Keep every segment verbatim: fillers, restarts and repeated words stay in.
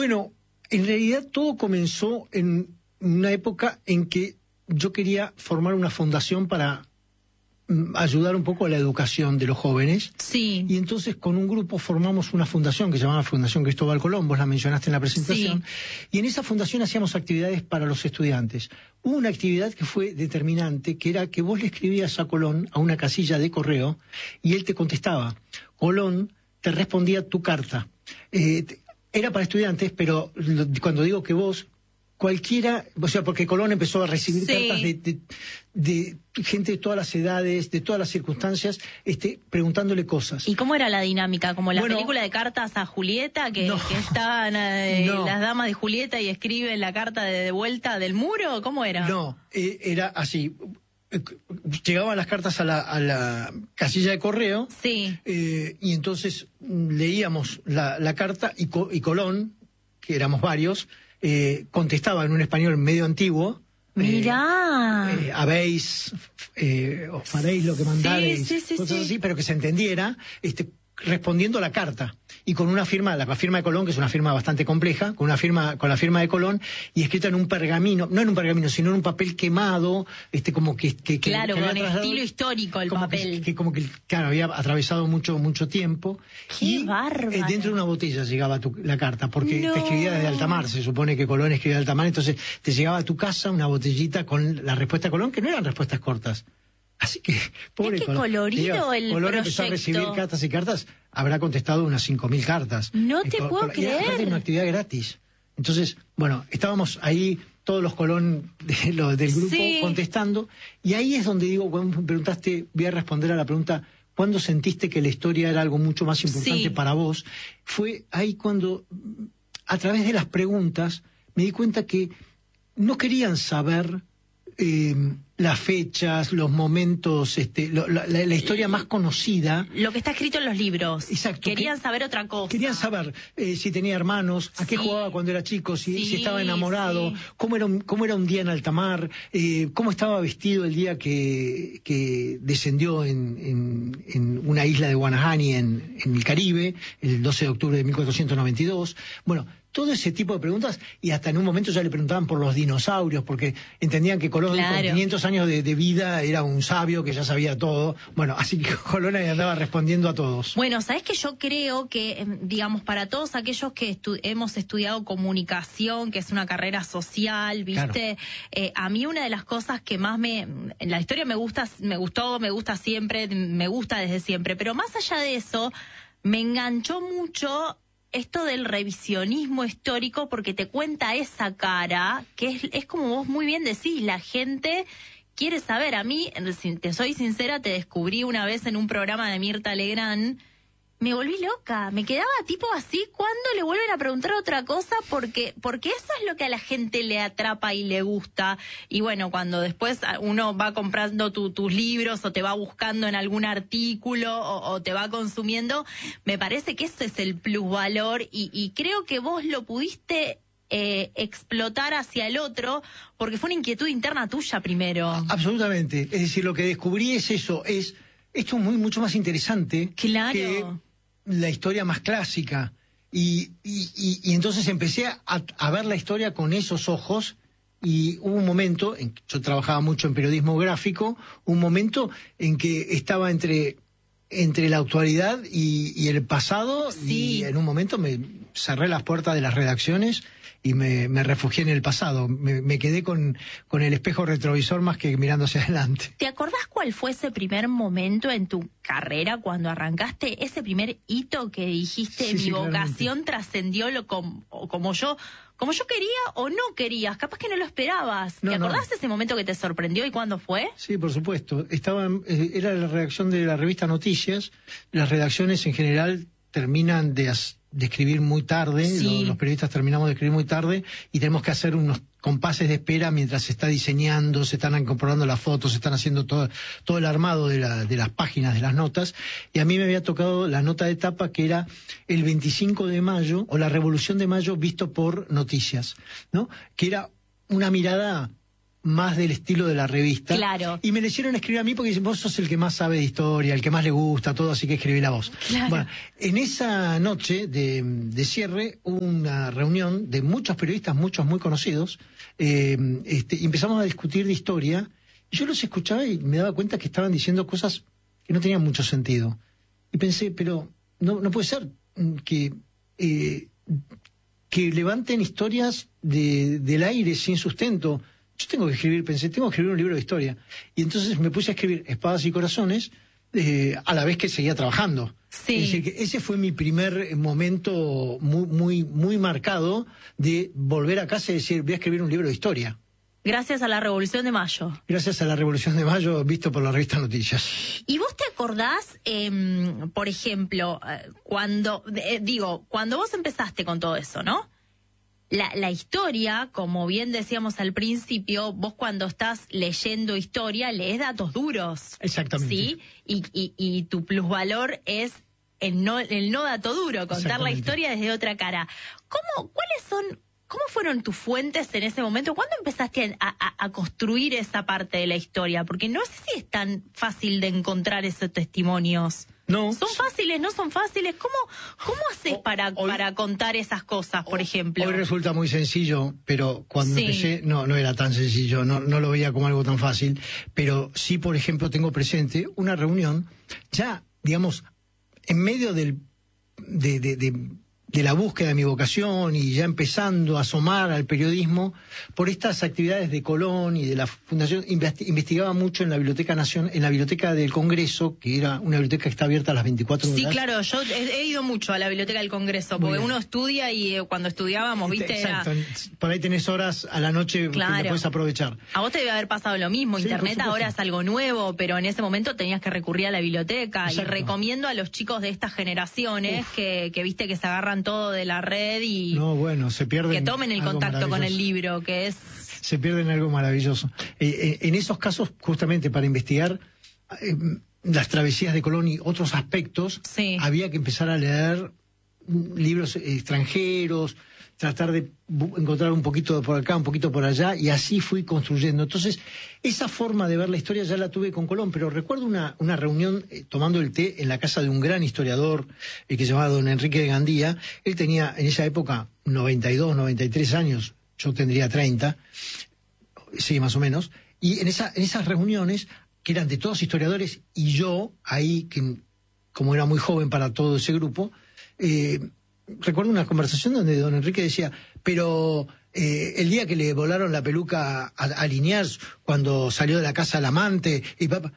Bueno, en realidad todo comenzó en una época en que yo quería formar una fundación para ayudar un poco a la educación de los jóvenes. Sí. Y entonces con un grupo formamos una fundación que se llamaba Fundación Cristóbal Colón, vos la mencionaste en la presentación. Sí. Y en esa fundación hacíamos actividades para los estudiantes. Hubo una actividad que fue determinante, que era que vos le escribías a Colón a una casilla de correo y él te contestaba. Colón te respondía tu carta. Eh, era para estudiantes, pero cuando digo que vos... Cualquiera, o sea, porque Colón empezó a recibir sí. cartas de, de, de gente de todas las edades, de todas las circunstancias, este, preguntándole cosas. ¿Y cómo era la dinámica? ¿Como la bueno, película de cartas a Julieta, que, no, que estaban eh, no. las damas de Julieta y escriben la carta de, de vuelta del muro? ¿Cómo era? No, eh, era así. Llegaban las cartas a la, a la casilla de correo sí. eh, y entonces leíamos la, la carta y, y Colón, que éramos varios, Eh, contestaba en un español medio antiguo. Mirá. Eh, eh, habéis, eh, os faréis lo que mandaréis, sí, sí, sí, cosas sí. así, pero que se entendiera, este, respondiendo a la carta. Y con una firma, la firma de Colón, que es una firma bastante compleja, con una firma, con la firma de Colón, y escrita en un pergamino, no en un pergamino, sino en un papel quemado, este, como que, que, que claro, que con estilo histórico el como papel. Que, que como que, claro, había atravesado mucho, mucho tiempo. ¡Qué y bárbaro! Eh, dentro de una botella llegaba tu, la carta, porque no. te escribía desde alta mar, se supone que Colón escribía de alta mar, entonces te llegaba a tu casa una botellita con la respuesta de Colón, que no eran respuestas cortas. Así que, pobre es que Colón. colorido Digo, el Colón proyecto. empezó a recibir cartas y cartas, habrá contestado unas cinco mil cartas. No te Esto, puedo por, creer. Y aparte una actividad gratis. Entonces, bueno, estábamos ahí todos los Colón de, lo, del grupo sí. contestando, y ahí es donde digo, cuando me preguntaste, voy a responder a la pregunta, ¿cuándo sentiste que la historia era algo mucho más importante sí. para vos? Fue ahí cuando, a través de las preguntas, me di cuenta que no querían saber eh, las fechas, los momentos, este, lo, la, la, la historia más conocida. Lo que está escrito en los libros. Exacto. Querían que, saber otra cosa. Querían saber eh, si tenía hermanos, a qué sí. jugaba cuando era chico, si, sí, si estaba enamorado, sí. cómo, era un, cómo era un día en alta mar, eh, cómo estaba vestido el día que, que descendió en, en, en una isla de Guanahani en, en el Caribe, el doce de octubre de mil cuatrocientos noventa y dos. Bueno, todo ese tipo de preguntas, y hasta en un momento ya le preguntaban por los dinosaurios, porque entendían que Colón claro. con quinientos años de, de vida era un sabio que ya sabía todo. Bueno, así que Colón ahí andaba respondiendo a todos. Bueno, ¿sabés que yo creo que, digamos, para todos aquellos que estu hemos estudiado comunicación, que es una carrera social, ¿viste? Claro. Eh, a mí una de las cosas que más me... En la historia me gusta, me gustó, me gusta siempre, me gusta desde siempre, pero más allá de eso, me enganchó mucho esto del revisionismo histórico, porque te cuenta esa cara, que es, es como vos muy bien decís, la gente quiere saber. A mí, si te soy sincera, te descubrí una vez en un programa de Mirta Legrand, me volví loca, me quedaba tipo así, ¿cuándo le vuelven a preguntar otra cosa? Porque, porque eso es lo que a la gente le atrapa y le gusta. Y bueno, cuando después uno va comprando tu, tus libros o te va buscando en algún artículo o, o te va consumiendo, me parece que ese es el plusvalor y, y creo que vos lo pudiste eh, explotar hacia el otro porque fue una inquietud interna tuya primero. Absolutamente, es decir, lo que descubrí es eso, es esto es muy, mucho más interesante claro. que la historia más clásica, y, y, y, y entonces empecé a, a ver la historia con esos ojos, y hubo un momento, en que yo trabajaba mucho en periodismo gráfico, un momento en que estaba entre, entre la actualidad y, y el pasado, sí. y en un momento me cerré las puertas de las redacciones y me, me refugié en el pasado, me, me quedé con, con el espejo retrovisor más que mirando hacia adelante. ¿Te acordás cuál fue ese primer momento en tu carrera cuando arrancaste, ese primer hito que dijiste, sí, mi sí, vocación trascendió lo com, como yo como yo quería o no querías? Capaz que no lo esperabas. No, ¿Te acordás no. de ese momento que te sorprendió y cuándo fue? Sí, por supuesto. Estaba, eh, era la redacción de la revista Noticias. Las redacciones en general terminan de, de escribir muy tarde, sí. los, los periodistas terminamos de escribir muy tarde y tenemos que hacer unos compases de espera mientras se está diseñando, se están incorporando las fotos, se están haciendo todo, todo el armado de, la, de las páginas, de las notas, y a mí me había tocado la nota de tapa que era el veinticinco de mayo, o la Revolución de Mayo visto por Noticias, ¿no? Que era una mirada más del estilo de la revista. Claro. Y me le hicieron escribir a mí porque dicen, vos sos el que más sabe de historia, el que más le gusta, todo, así que escribí la voz. Claro. Bueno, en esa noche de, de cierre hubo una reunión de muchos periodistas, muchos muy conocidos, eh, este, y empezamos a discutir de historia, y yo los escuchaba y me daba cuenta que estaban diciendo cosas que no tenían mucho sentido. Y pensé, pero no, no puede ser que... Eh, que levanten historias de, del aire sin sustento. Yo tengo que escribir, pensé, tengo que escribir un libro de historia. Y entonces me puse a escribir Espadas y Corazones eh, a la vez que seguía trabajando. Sí. Es decir, que ese fue mi primer momento muy, muy, muy marcado de volver a casa y decir, voy a escribir un libro de historia. Gracias a la Revolución de Mayo. Gracias a la Revolución de Mayo, visto por la revista Noticias. ¿Y vos te acordás, eh, por ejemplo, cuando, eh, digo, cuando vos empezaste con todo eso, ¿no? La, la historia, como bien decíamos al principio, vos cuando estás leyendo historia, lees datos duros. Exactamente. ¿Sí? Y, y, y tu plusvalor es el no, el no dato duro, contar la historia desde otra cara. ¿Cómo, cuáles son... ¿Cómo fueron tus fuentes en ese momento? ¿Cuándo empezaste a, a, a construir esa parte de la historia? Porque no sé si es tan fácil de encontrar esos testimonios. No. ¿Son fáciles? ¿No son fáciles? ¿Cómo, cómo haces O, para, hoy, para contar esas cosas, por ejemplo? Hoy resulta muy sencillo, pero cuando sí. empecé no, no era tan sencillo, no, no lo veía como algo tan fácil. Pero sí, por ejemplo, tengo presente una reunión, ya, digamos, en medio del... de, de, de de la búsqueda de mi vocación y ya empezando a asomar al periodismo, por estas actividades de Colón y de la Fundación, investigaba mucho en la Biblioteca Nacional, en la Biblioteca del Congreso, que era una biblioteca que está abierta a las veinticuatro horas. Sí, claro, yo he, he ido mucho a la Biblioteca del Congreso, porque uno estudia y eh, cuando estudiábamos, viste, Exacto. Era... Por ahí tenés horas a la noche claro. que lo puedes aprovechar. A vos te debe haber pasado lo mismo, sí, Internet ahora es algo nuevo, pero en ese momento tenías que recurrir a la biblioteca. Exacto. Y recomiendo a los chicos de estas generaciones que, que viste que se agarran todo de la red y no, bueno, se pierden que tomen el contacto con el libro, que es... Se pierden algo maravilloso. Eh, eh, en esos casos, justamente para investigar eh, las travesías de Colón y otros aspectos, sí. había que empezar a leer libros extranjeros, tratar de encontrar un poquito por acá, un poquito por allá, y así fui construyendo. Entonces, esa forma de ver la historia ya la tuve con Colón, pero recuerdo una, una reunión eh, tomando el té en la casa de un gran historiador eh, que se llamaba don Enrique de Gandía. Él tenía en esa época noventa y dos, noventa y tres años, yo tendría treinta, sí, más o menos, y en, esa, en esas reuniones, que eran de todos historiadores, y yo, ahí, que como era muy joven para todo ese grupo, eh, recuerdo una conversación donde don Enrique decía, pero eh, el día que le volaron la peluca a, a Liniers, cuando salió de la casa al amante, y papá...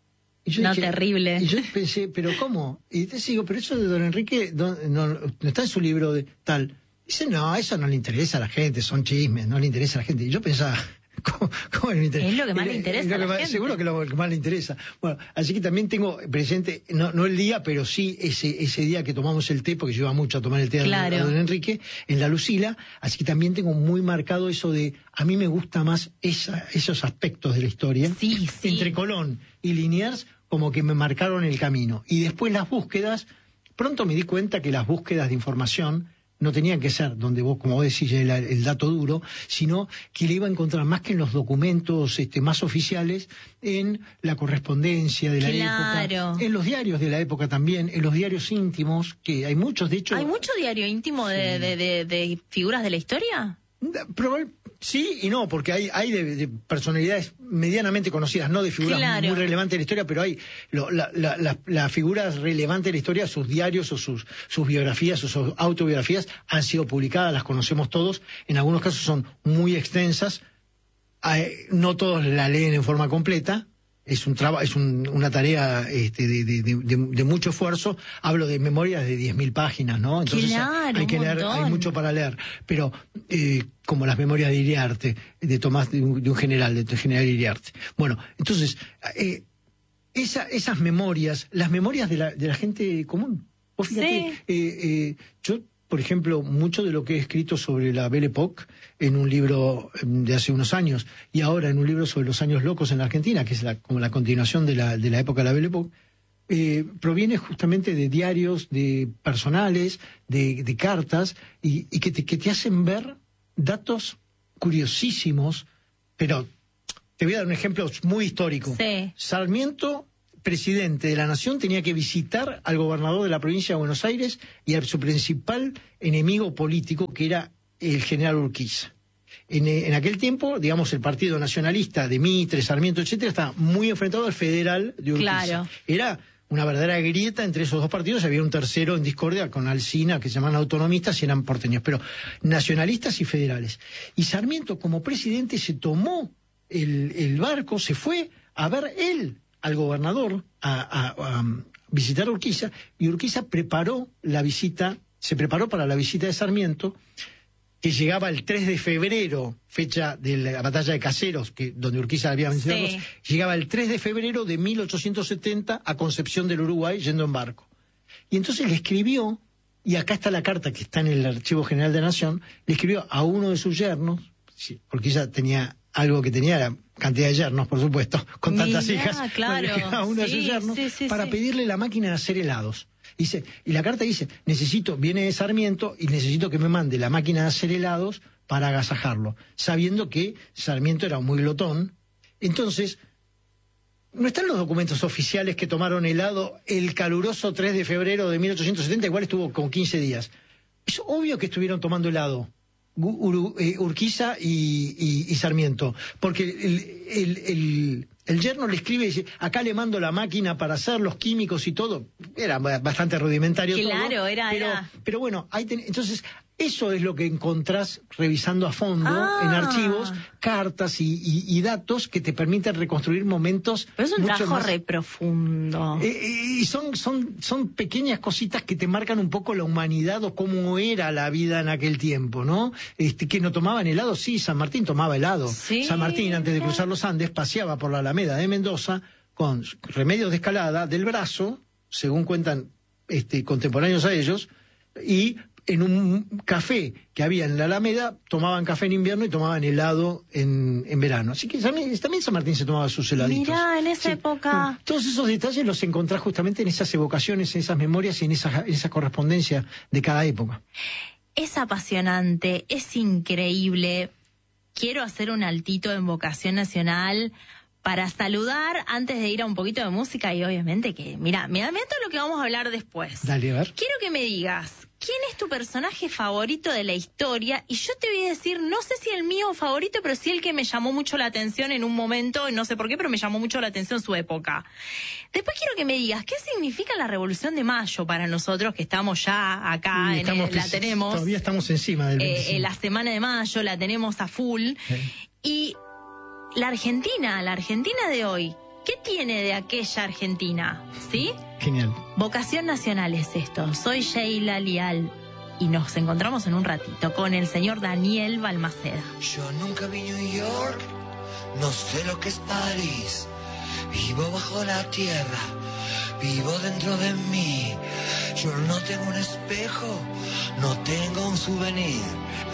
Y yo no, dije, terrible. Y yo pensé, ¿pero cómo? Y te digo, pero eso de don Enrique no, no, no está en su libro de tal. Dice, no, eso no le interesa a la gente, son chismes, no le interesa a la gente. Y yo pensaba... ¿Cómo, cómo le interesa? Es lo que más le interesa a la más, gente. Seguro que lo que más le interesa. Bueno, así que también tengo presente, no, no el día, pero sí ese ese día que tomamos el té, porque yo iba mucho a tomar el té claro. a don Enrique, en la Lucila, así que también tengo muy marcado eso de, a mí me gusta más esa, esos aspectos de la historia. Sí, sí. Entre Colón y Liniers, como que me marcaron el camino. Y después las búsquedas, pronto me di cuenta que las búsquedas de información no tenían que ser donde vos, como vos decís, el, el dato duro, sino que le iba a encontrar más que en los documentos este, más oficiales, en la correspondencia de la claro. época, en los diarios de la época también, en los diarios íntimos, que hay muchos, de hecho... ¿Hay mucho diario íntimo de, sí. de, de, de figuras de la historia? Probable, sí y no, porque hay, hay de, de personalidades medianamente conocidas, no de figuras claro. muy relevantes de la historia, pero hay lo, la, la, la, las figuras relevantes de la historia, sus diarios o sus, sus biografías o sus autobiografías han sido publicadas, las conocemos todos, en algunos casos son muy extensas, hay, no todos la leen en forma completa. Es un traba, es un, una tarea este, de, de, de, de mucho esfuerzo. Hablo de memorias de diez mil páginas, ¿no? Entonces claro, hay que leer, hay mucho para leer. Pero eh, como las memorias de Iriarte, de Tomás, de un, de un general, de un general Iriarte. Bueno, entonces, eh, esa, esas memorias, las memorias de la, de la gente común. Vos fíjate, sí. eh, eh, yo, por ejemplo, mucho de lo que he escrito sobre la Belle Époque en un libro de hace unos años y ahora en un libro sobre los años locos en la Argentina, que es la, como la continuación de la, de la época de la Belle Époque, eh, proviene justamente de diarios, de personales, de, de cartas, y, y que, te, que te hacen ver datos curiosísimos, pero te voy a dar un ejemplo muy histórico. Sí. Sarmiento, presidente de la Nación, tenía que visitar al gobernador de la provincia de Buenos Aires y a su principal enemigo político, que era el general Urquiza. En, en aquel tiempo, digamos, el Partido Nacionalista de Mitre, Sarmiento, etcétera, estaba muy enfrentado al federal de Urquiza. Claro. Era una verdadera grieta entre esos dos partidos. Había un tercero en discordia con Alsina, que se llamaban autonomistas y eran porteños, pero nacionalistas y federales. Y Sarmiento, como presidente, se tomó el, el barco, se fue a ver él al gobernador, a, a, a visitar a Urquiza, y Urquiza preparó la visita, se preparó para la visita de Sarmiento, que llegaba el tres de febrero, fecha de la batalla de Caseros, que donde Urquiza había vencido, sí. Llegaba el tres de febrero de mil ochocientos setenta a Concepción del Uruguay, yendo en barco. Y entonces le escribió, y acá está la carta que está en el Archivo General de la Nación, le escribió a uno de sus yernos, sí, Urquiza tenía algo que tenía, la cantidad de yernos, por supuesto, con Mirá, tantas hijas, claro. a uno sí, de sus yernos, sí, sí, para sí. pedirle la máquina de hacer helados. Dice, y la carta dice, necesito, viene de Sarmiento y necesito que me mande la máquina de hacer helados para agasajarlo, sabiendo que Sarmiento era muy glotón. Entonces, no están los documentos oficiales que tomaron helado el caluroso tres de febrero de mil ochocientos setenta, igual estuvo con quince días. Es obvio que estuvieron tomando helado Ur, eh, Urquiza y, y, y Sarmiento, porque el, el, el, el yerno le escribe y dice, acá le mando la máquina para hacer los químicos y todo. Era bastante rudimentario claro, todo. Era, pero, era. pero bueno, ahí ten, entonces eso es lo que encontrás revisando a fondo ah. en archivos, cartas y, y, y datos que te permiten reconstruir momentos. Pero es un mucho trabajo más re profundo. Eh, eh, y son, son, son pequeñas cositas que te marcan un poco la humanidad o cómo era la vida en aquel tiempo, ¿no? Este, que no tomaban helado, sí, San Martín tomaba helado. Sí, San Martín, antes de cruzar los Andes, paseaba por la Alameda de Mendoza con remedios de escalada del brazo, según cuentan este, contemporáneos a ellos, y en un café que había en la Alameda, tomaban café en invierno y tomaban helado en, en verano. Así que también, también San Martín se tomaba sus heladitos. Mirá, en esa sí. época. Todos esos detalles los encontrás justamente en esas evocaciones, en esas memorias y en esa, en esa correspondencia de cada época. Es apasionante, es increíble. Quiero hacer un altito en Vocación Nacional para saludar antes de ir a un poquito de música y obviamente que, mira, mira, mira todo lo que vamos a hablar después. Dale, a ver. Quiero que me digas, ¿quién es tu personaje favorito de la historia? Y yo te voy a decir, no sé si el mío favorito, pero sí el que me llamó mucho la atención en un momento, no sé por qué, pero me llamó mucho la atención su época. Después quiero que me digas, ¿qué significa la Revolución de Mayo para nosotros que estamos ya acá, Sí, estamos, en el, la tenemos? Todavía estamos encima del veinticinco. Eh, la semana de mayo la tenemos a full. Sí. Y la Argentina, la Argentina de hoy, ¿qué tiene de aquella Argentina? ¿Sí? Genial. Vocación Nacional es esto. Soy Sheila Lial y nos encontramos en un ratito con el señor Daniel Balmaceda. Yo nunca vi New York, no sé lo que es París. Vivo bajo la tierra, vivo dentro de mí. Yo no tengo un espejo, no tengo un souvenir.